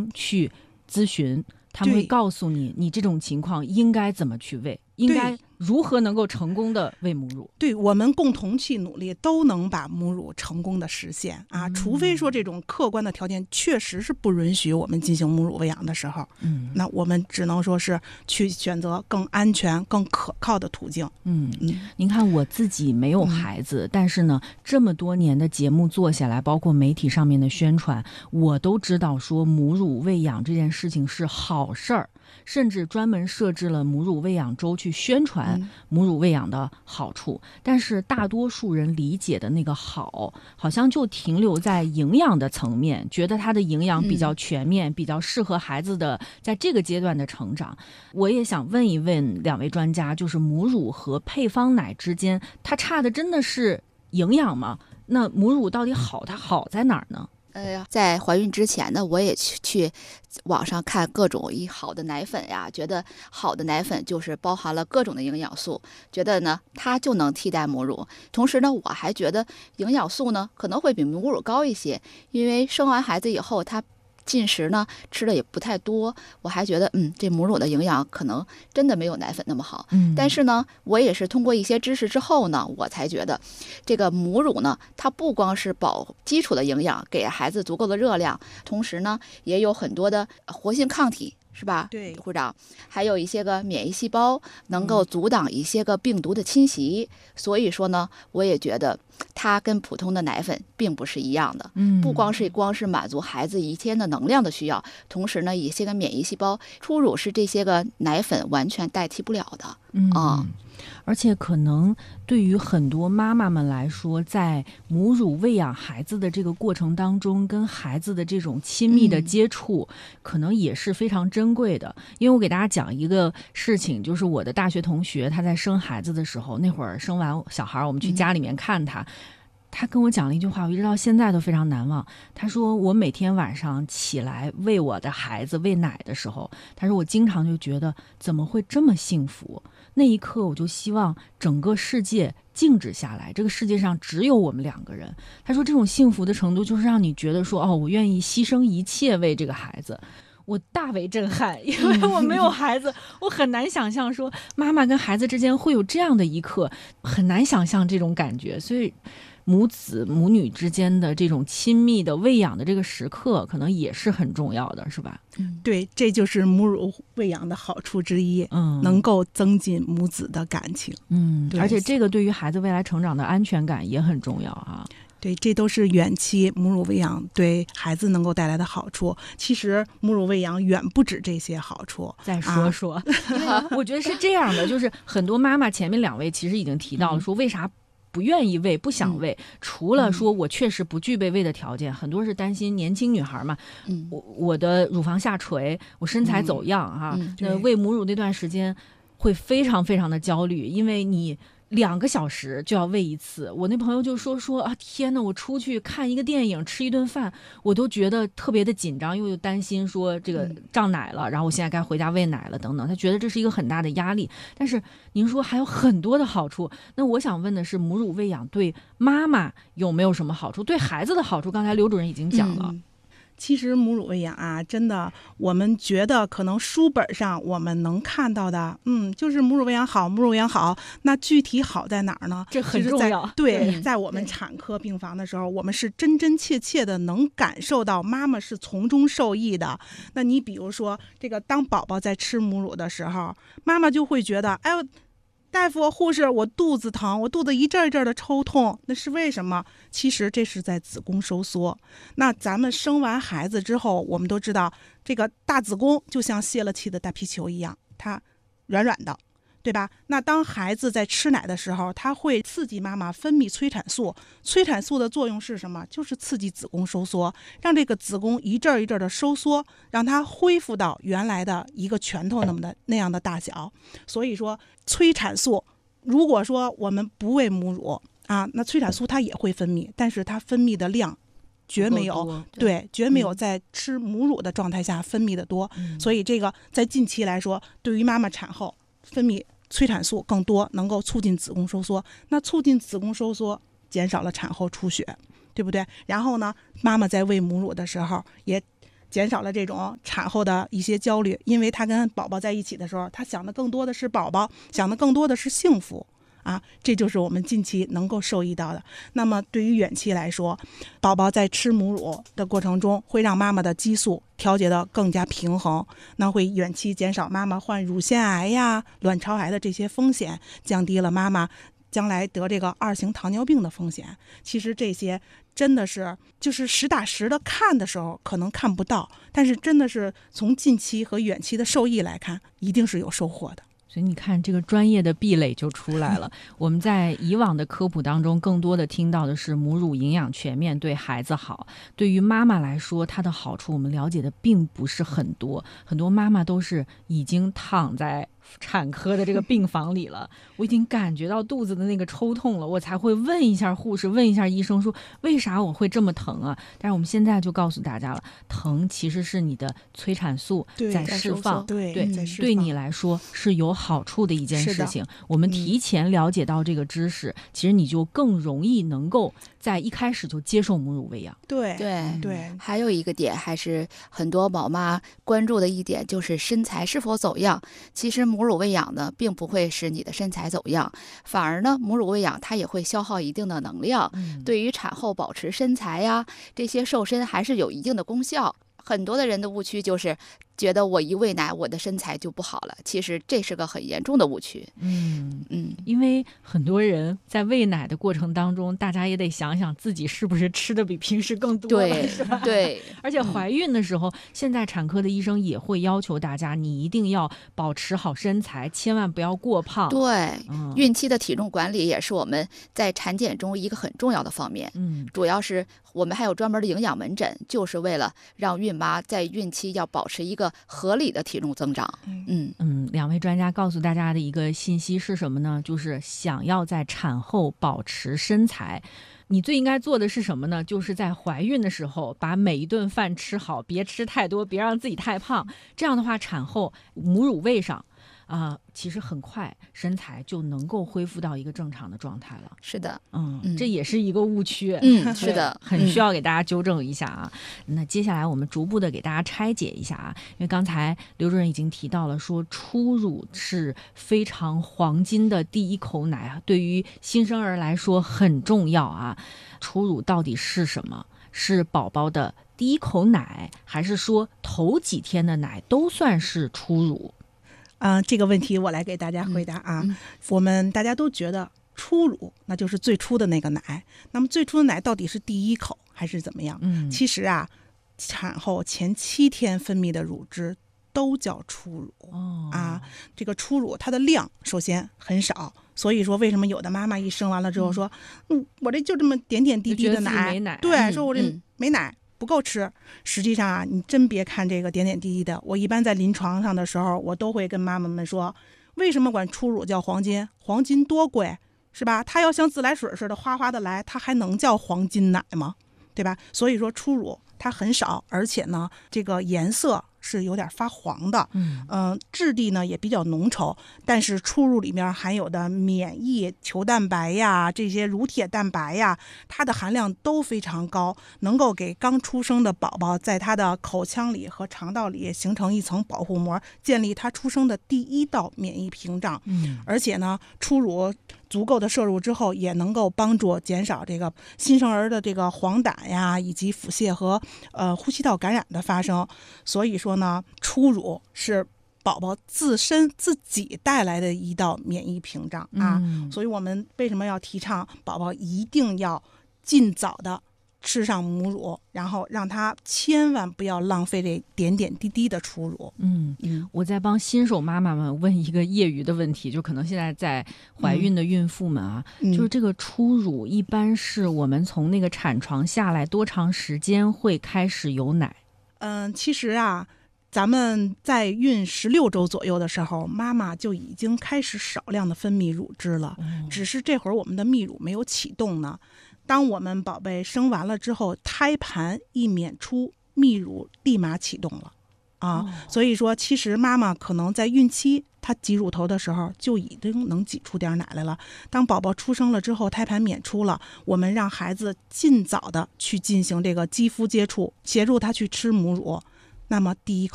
方去咨询，他们会告诉你，你这种情况应该怎么去喂，应该如何能够成功的喂母乳。 对，我们共同去努力，都能把母乳成功的实现啊！除非说这种客观的条件确实是不允许我们进行母乳喂养的时候，那我们只能说是去选择更安全、更可靠的途径。 您看我自己没有孩子，但是呢，这么多年的节目做下来，包括媒体上面的宣传，我都知道说母乳喂养这件事情是好事儿。甚至专门设置了母乳喂养周去宣传母乳喂养的好处，但是大多数人理解的那个好像就停留在营养的层面，觉得它的营养比较全面，比较适合孩子的在这个阶段的成长。我也想问一问两位专家，就是母乳和配方奶之间，它差的真的是营养吗？那母乳到底好，它好在哪儿呢？ 在怀孕之前呢，我也去网上看各种好的奶粉呀，觉得好的奶粉就是包含了各种的营养素，觉得呢它就能替代母乳。同时呢，我还觉得营养素呢可能会比母乳高一些，因为生完孩子以后它进食呢吃的也不太多，我还觉得这母乳的营养可能真的没有奶粉那么好。但是呢，我也是通过一些知识之后呢，我才觉得这个母乳呢，它不光是保基础的营养，给孩子足够的热量，同时呢也有很多的活性抗体，是吧？ 对， 护长，还有一些个免疫细胞能够阻挡一些个病毒的侵袭。所以说呢，我也觉得它跟普通的奶粉并不是一样的。不光是满足孩子一天的能量的需要，同时呢，一些个免疫细胞初乳是这些个奶粉完全代替不了的。 而且可能对于很多妈妈们来说，在母乳喂养孩子的这个过程当中，跟孩子的这种亲密的接触，可能也是非常珍贵的。因为我给大家讲一个事情，就是我的大学同学，他在生孩子的时候，那会儿生完小孩，我们去家里面看他，他跟我讲了一句话，我一直到现在都非常难忘。他说我每天晚上起来喂我的孩子喂奶的时候，他说我经常就觉得怎么会这么幸福，那一刻我就希望整个世界静止下来，这个世界上只有我们两个人。他说这种幸福的程度就是让你觉得说，我愿意牺牲一切为这个孩子。我大为震撼，因为我没有孩子，我很难想象说妈妈跟孩子之间会有这样的一刻，很难想象这种感觉。所以母子母女之间的这种亲密的喂养的这个时刻可能也是很重要的，是吧？ 对，这就是母乳喂养的好处之一，能够增进母子的感情。 而且这个对于孩子未来成长的安全感也很重要啊。 对，这都是远期母乳喂养对孩子能够带来的好处。其实母乳喂养远不止这些好处。 再说说，因为我觉得是这样的，就是很多妈妈前面两位其实已经提到了，说为啥不愿意喂，不想喂，除了说我确实不具备喂的条件，很多是担心年轻女孩嘛，我的乳房下垂，我身材走样啊，喂母乳那段时间会非常非常的焦虑，因为你2个小时就要喂一次。我那朋友就说啊，天哪，我出去看一个电影吃一顿饭我都觉得特别的紧张，又担心说这个胀奶了，然后我现在该回家喂奶了等等，他觉得这是一个很大的压力。但是您说还有很多的好处，那我想问的是，母乳喂养对妈妈有没有什么好处？对孩子的好处刚才刘主任已经讲了。 其实母乳喂养啊，真的我们觉得可能书本上我们能看到的就是母乳喂养好，母乳喂养好，那具体好在哪儿呢？ 这很重要。 对，在我们产科病房的时候，我们是真真切切的能感受到妈妈是从中受益的。那你比如说这个当宝宝在吃母乳的时候，妈妈就会觉得大夫护士，我肚子疼，我肚子一阵一阵的抽痛，那是为什么？其实这是在子宫收缩。那咱们生完孩子之后，我们都知道这个大子宫就像泄了气的大皮球一样，它软软的，对吧？那当孩子在吃奶的时候，它会刺激妈妈分泌催产素，催产素的作用是什么？就是刺激子宫收缩，让这个子宫一阵一阵的收缩，让它恢复到原来的一个拳头那样的大小。所以说催产素，如果说我们不喂母乳那催产素它也会分泌，但是它分泌的量绝没有绝没有在吃母乳的状态下分泌的多。所以这个在近期来说，对于妈妈产后分泌催产素更多，能够促进子宫收缩。那促进子宫收缩，减少了产后出血，对不对？然后呢，妈妈在喂母乳的时候也减少了这种产后的一些焦虑，因为他跟宝宝在一起的时候，他想的更多的是宝宝，想的更多的是幸福啊，这就是我们近期能够受益到的。那么对于远期来说，宝宝在吃母乳的过程中，会让妈妈的激素调节的更加平衡，那会远期减少妈妈患乳腺癌呀、卵巢癌的这些风险，降低了妈妈将来得这个2型糖尿病的风险。其实这些真的是就是实打实的看的时候可能看不到，但是真的是从近期和远期的受益来看，一定是有收获的。 所以你看，这个专业的壁垒就出来了。我们在以往的科普当中，更多的听到的是母乳营养全面，对孩子好。对于妈妈来说，它的好处我们了解的并不是很多。很多妈妈都是已经躺在产科的这个病房里了，我已经感觉到肚子的那个抽痛了，我才会问一下护士，问一下医生说为啥我会这么疼啊？但是我们现在就告诉大家了，疼其实是你的催产素在释放，对你来说是有好处的一件事情。我们提前了解到这个知识，其实你就更容易能够在一开始就接受母乳喂养。 对， 还有一个点，还是很多宝妈关注的一点，就是身材是否走样。其实母乳喂养呢，并不会使你的身材走样，反而呢，母乳喂养它也会消耗一定的能量，对于产后保持身材呀，这些瘦身还是有一定的功效。很多的人的误区就是觉得我一喂奶我的身材就不好了，其实这是个很严重的误区。 因为很多人在喂奶的过程当中，大家也得想想自己是不是吃的比平时更多了，是吧？ 对， 而且怀孕的时候，现在产科的医生也会要求大家，你一定要保持好身材，千万不要过胖。 对，孕期的体重管理也是我们在产检中一个很重要的方面。主要是我们还有专门的营养门诊，就是为了让孕妈在孕期要保持一个合理的体重增长。 两位专家告诉大家的一个信息是什么呢？就是想要在产后保持身材，你最应该做的是什么呢？就是在怀孕的时候把每一顿饭吃好，别吃太多，别让自己太胖。这样的话，产后母乳喂上其实很快身材就能够恢复到一个正常的状态了。 是的， 这也是一个误区。 是的， 很需要给大家纠正一下啊。那接下来我们逐步的给大家拆解一下啊，因为刚才刘主任已经提到了，说初乳是非常黄金的第一口奶，对于新生儿来说很重要啊。初乳到底是什么？是宝宝的第一口奶，还是说头几天的奶都算是初乳？ 这个问题我来给大家回答啊。我们大家都觉得初乳那就是最初的那个奶，那么最初的奶到底是第一口还是怎么样？其实啊，产后前7天分泌的乳汁都叫初乳。这个初乳它的量首先很少，所以说为什么有的妈妈一生完了之后说，我这就这么点点滴滴的奶，对，说我这没奶。不够吃。实际上啊，你真别看这个点点滴滴的，我一般在临床上的时候，我都会跟妈妈们说，为什么管初乳叫黄金？黄金多贵，是吧？它要像自来水似的哗哗的来，它还能叫黄金奶吗？对吧？所以说初乳它很少，而且呢，这个颜色是有点发黄的，质地呢也比较浓稠，但是初乳里面含有的免疫球蛋白呀，这些乳铁蛋白呀，它的含量都非常高，能够给刚出生的宝宝在他的口腔里和肠道里形成一层保护膜，建立他出生的第一道免疫屏障。而且呢，初乳足够的摄入之后，也能够帮助减少这个新生儿的这个黄疸呀，以及腹泻和呼吸道感染的发生。所以说呢，初乳是宝宝自身自己带来的一道免疫屏障啊。所以我们为什么要提倡宝宝一定要尽早的吃上母乳，然后让他千万不要浪费这点点滴滴的初乳。 我在帮新手妈妈们问一个业余的问题，就可能现在在怀孕的孕妇们啊，就是这个初乳一般是我们从那个产床下来多长时间会开始有奶？ 其实啊，咱们在孕16周左右的时候，妈妈就已经开始少量的分泌乳汁了，只是这会儿我们的泌乳没有启动呢。当我们宝贝生完了之后，胎盘一娩出，泌乳立马启动了所以说其实妈妈可能在孕期她挤乳头的时候就已经能挤出点奶来了。当宝宝出生了之后，胎盘娩出了，我们让孩子尽早的去进行这个肌肤接触，协助他去吃母乳。 那么第一